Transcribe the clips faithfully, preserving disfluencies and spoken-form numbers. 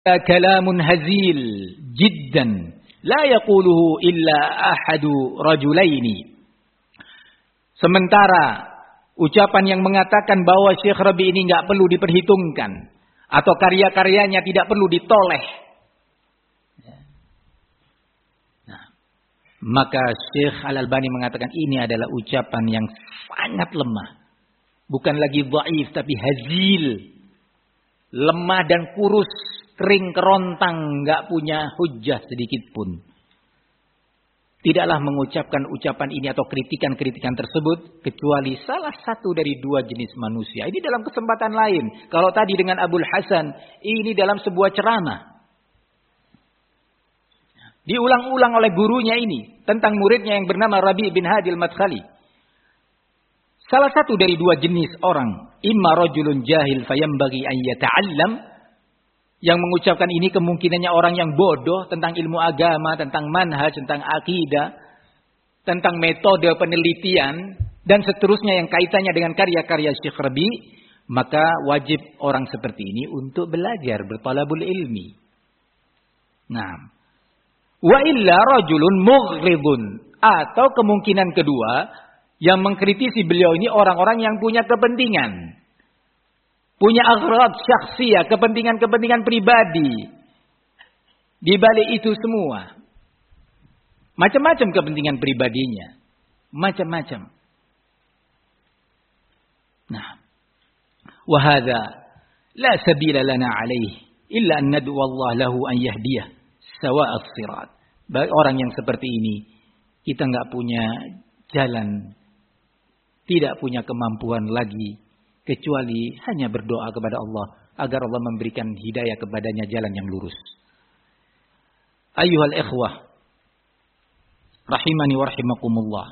kalamun hazil jiddan la yaquluhu illa ahadu rajulaini. Sementara ucapan yang mengatakan bahwa Syekh Rabi ini enggak perlu diperhitungkan atau karya-karyanya tidak perlu ditoleh, nah, maka Syekh Al-Albani mengatakan ini adalah ucapan yang sangat lemah. Bukan lagi dhaif tapi hazil. Lemah dan kurus, kering kerontang, enggak punya hujjah sedikit pun. Tidaklah mengucapkan ucapan ini atau kritikan-kritikan tersebut kecuali salah satu dari dua jenis manusia. Ini dalam kesempatan lain. Kalau tadi dengan Abul Hasan, ini dalam sebuah ceramah. Diulang-ulang oleh gurunya ini tentang muridnya yang bernama Rabi bin Hadi al-Madkhali. Salah satu dari dua jenis orang, imma rajulun jahil fayambagi an yata'allam, yang mengucapkan ini kemungkinannya orang yang bodoh tentang ilmu agama, tentang manhaj, tentang akidah, tentang metode penelitian, dan seterusnya yang kaitannya dengan karya-karya Syekh Rabi, maka wajib orang seperti ini untuk belajar, bertalabul ilmi. Nah, wa illa rajulun mughridun, atau kemungkinan kedua, yang mengkritisi beliau ini orang-orang yang punya kepentingan. Punya aghrad syakhsiyah, kepentingan-kepentingan pribadi. Di balik itu semua. Macam-macam kepentingan pribadinya. Macam-macam. Nah. Wahada la sabila lana alaih. Illa an nad'u Allah lahu an yahdiyah. Sawa'as sirat. Bagi orang yang seperti ini, kita enggak punya jalan. Tidak punya kemampuan lagi. Kecuali hanya berdoa kepada Allah agar Allah memberikan hidayah kepadanya jalan yang lurus. Ayyuhal ikhwah rahimani wa rahimakumullah.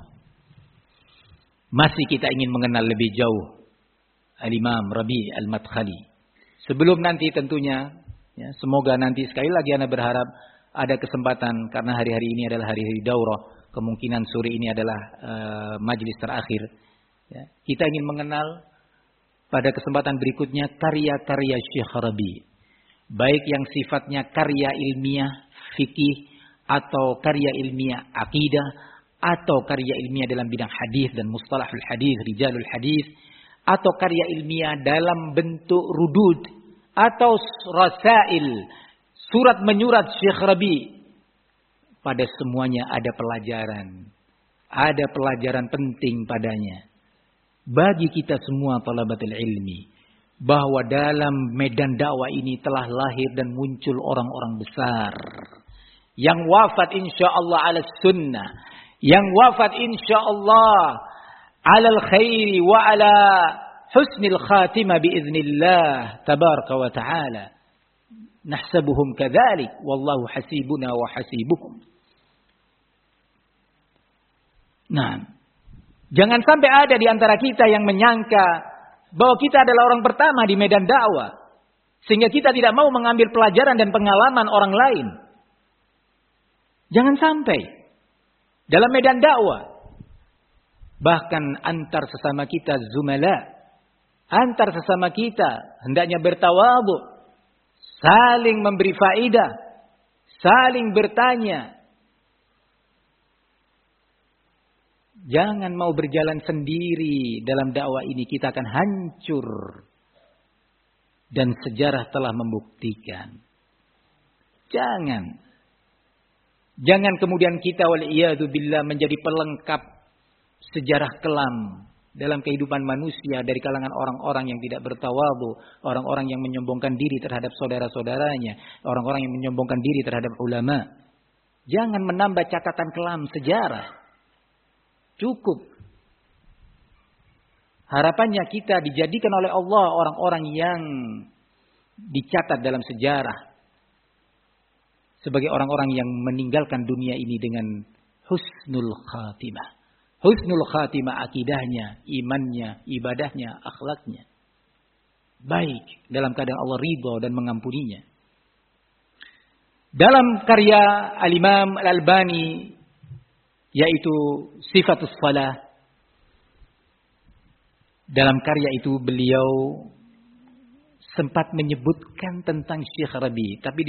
Masih kita ingin mengenal lebih jauh Al-Imam Rabi al-Madkhali. Sebelum nanti tentunya ya, semoga nanti sekali lagi ana berharap ada kesempatan karena hari-hari ini adalah hari-hari daurah, kemungkinan sore ini adalah uh, majlis terakhir ya. Kita ingin mengenal pada kesempatan berikutnya karya-karya Syekh Rabi. Baik yang sifatnya karya ilmiah, fikih, atau karya ilmiah akidah, atau karya ilmiah dalam bidang hadis dan mustalahul hadis, rijalul hadis, atau karya ilmiah dalam bentuk rudud, atau rasail, surat menyurat Syekh Rabi. Pada semuanya ada pelajaran. Ada pelajaran penting padanya. Bagi kita semua talabatul ilmi, bahwa dalam medan dakwah ini telah lahir dan muncul orang-orang besar yang wafat insyaallah ala sunnah, yang wafat insyaallah ala al-khairi wa ala husnil khatimah biiznillah tabaraka wa ta'ala. Nahsabuhum kadzalik wallahu hasibuna wa hasibuhum. Nah, jangan sampai ada di antara kita yang menyangka bahwa kita adalah orang pertama di medan dakwah. Sehingga kita tidak mau mengambil pelajaran dan pengalaman orang lain. Jangan sampai. Dalam medan dakwah. Bahkan antar sesama kita zumala. Antar sesama kita hendaknya bertawadhu. Saling memberi faidah. Saling bertanya. Jangan mau berjalan sendiri dalam dakwah ini, kita akan hancur. Dan sejarah telah membuktikan. Jangan. Jangan kemudian kita wal'iyadu billah menjadi pelengkap sejarah kelam dalam kehidupan manusia dari kalangan orang-orang yang tidak bertawadhu, orang-orang yang menyombongkan diri terhadap saudara-saudaranya, orang-orang yang menyombongkan diri terhadap ulama. Jangan menambah catatan kelam sejarah. Cukup. Harapannya kita dijadikan oleh Allah orang-orang yang dicatat dalam sejarah sebagai orang-orang yang meninggalkan dunia ini dengan husnul khatimah. Husnul khatimah akidahnya, imannya, ibadahnya, akhlaknya. Baik dalam keadaan Allah ridha dan mengampuninya. Dalam karya Al-Imam Al-Albani yaitu Sifatus Shalah. Dalam karya itu beliau sempat menyebutkan tentang Syekh Rabi, tapi